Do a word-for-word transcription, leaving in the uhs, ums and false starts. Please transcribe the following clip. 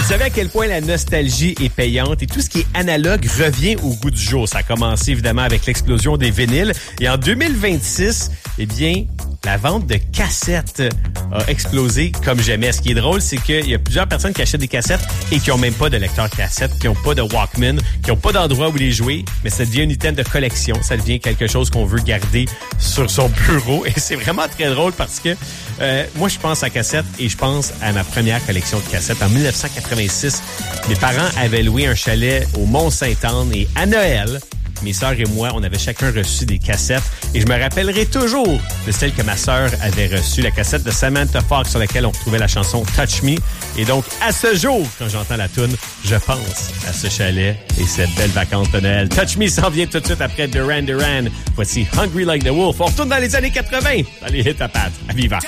savez à quel point la nostalgie est payante et tout ce qui est analogue revient au goût du jour. Ça a commencé évidemment avec l'explosion des vinyles. Et en deux mille vingt-six, eh bien, la vente de cassettes a explosé comme jamais. Ce qui est drôle, c'est qu'il y a plusieurs personnes qui achètent des cassettes et qui ont même pas de lecteur cassette, qui ont pas de Walkman, qui ont pas d'endroit où les jouer, mais ça devient un item de collection. Ça devient quelque chose qu'on veut garder sur son bureau. Et c'est vraiment très drôle parce que euh, moi, je pense à cassette et je pense à ma première collection de cassettes. En dix-neuf cent quatre-vingt-six, mes parents avaient loué un chalet au Mont-Sainte-Anne et à Noël, mes sœurs et moi, on avait chacun reçu des cassettes et je me rappellerai toujours de celle que ma sœur avait reçue, la cassette de Samantha Fox sur laquelle on retrouvait la chanson Touch Me. Et donc, à ce jour, quand j'entends la toune, je pense à ce chalet et cette belle vacance de Noël. Touch Me s'en vient tout de suite après Duran Duran. Voici Hungry Like the Wolf. On retourne dans les années quatre-vingts, dans les hits à pattes. À vivant.